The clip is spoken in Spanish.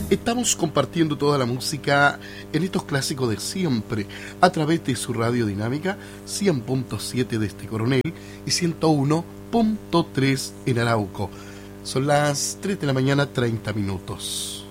Estamos compartiendo toda la música en estos clásicos de siempre a través de su radio dinámica 100.7 desde Coronel y 101.3 en Arauco. Son las 3 de la mañana, 30 minutos.